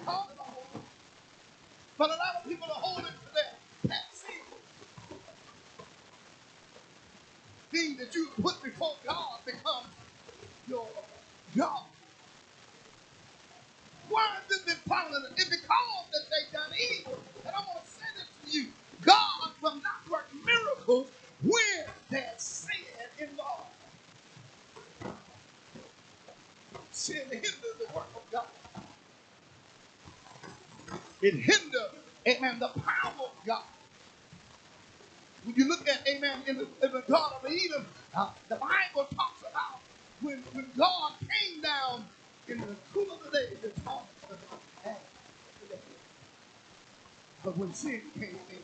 call it a holy. But a lot of people are holding to their past thing that you put before God becomes your God. Why is it following it? It's because that they done evil. And I want to say this to you. God will not work miracles when there's sin involved. Sin hinders the work of God. It hinders, amen, the power of God. When you look at, amen, in the Garden of Eden, the Bible talks about when God came down in the cool of the day to talk to Adam. But when sin came in,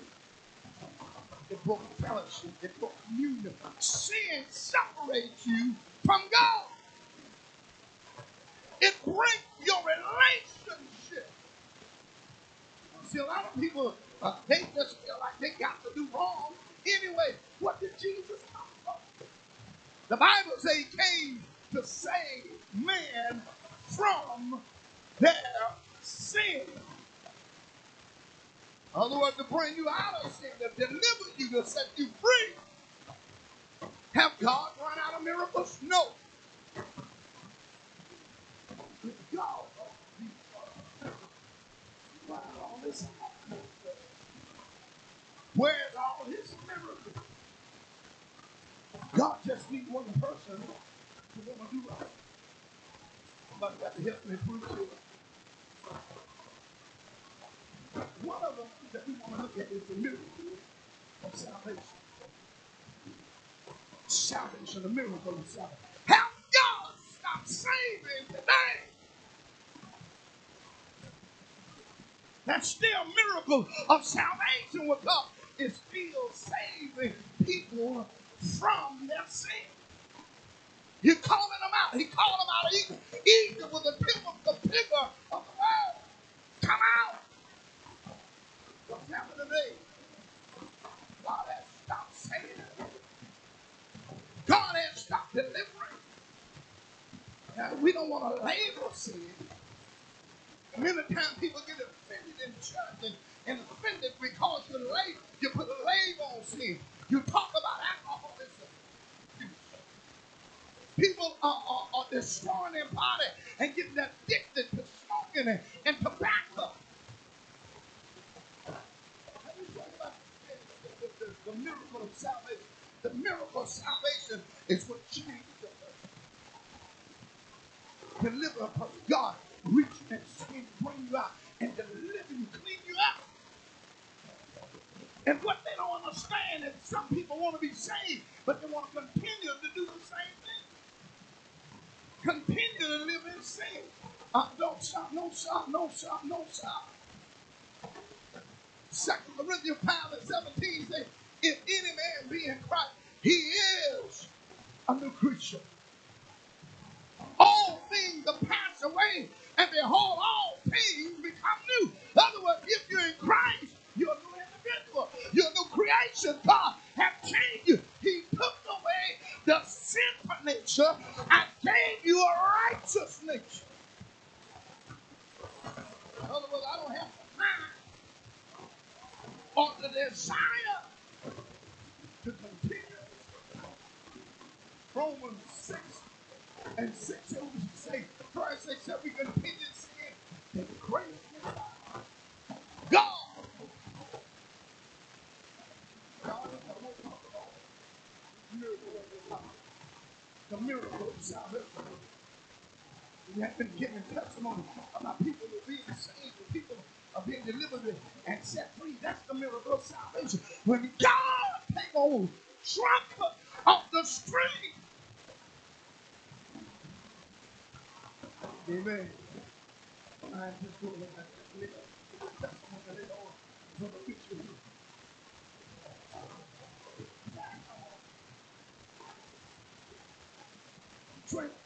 it broke fellowship, it broke communion. Sin separates you from God. It breaks your relationship. See, a lot of people, they just feel like they got to do wrong. Anyway, what did Jesus come for? The Bible says he came to save man from their sin. In other words, to bring you out of sin, to deliver you, to set you free. Have God run out of miracles? No. God, all this. Where's all his miracles? God just needs one person to want to do right. Somebody got to help me prove to it. One of them that we want to look at is the miracle of salvation. Salvation, the miracle of salvation. How God stop saving today? That's still a miracle of salvation with God. Is still saving people from their sin. You're calling them out. He called them out of Egypt. Egypt was the figure of the world. Come out. What's happened today? God has stopped saving. God has stopped delivering. Now, we don't want to label sin. Many times people get offended in church and offended because you put a label on sin. You talk about alcoholism. People are destroying their body and getting addicted to smoking and tobacco. Let me talk about the miracle of salvation. The miracle of salvation is what changed the person. Deliver a person. God reach and bring you out and deliver you, clean you out. And what they don't understand is some people want to be saved, but they want to continue to do the same thing. Continue to live in sin. Don't stop, no stop, no stop, no stop. 2 Corinthians 5:17 says, if any man be in Christ, he is a new creature. All things are passed away, and behold, all things become new. In other words, if you're in Christ, you're a new individual. You're a new creation. God has changed you. He took away the sinful nature and gave you a righteous nature. In other words, I don't have the time or the desire to continue. Romans 6:6 say, Christ said, shall we continue to sin? Then grace God. God is the whole miracle of his life. The miracle of salvation. We have been given testimony about people who are being saved, and people are being delivered and set free. That's the miracle of salvation. When God take on trumpet off the string. Amen. I just go with that. Testimony later on for the future. Drink